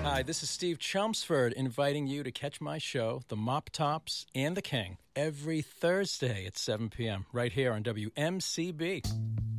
Hi, this is Steve Chelmsford inviting you to catch my show, The Mop Tops and the King, every Thursday at 7 p.m. right here on WMCB.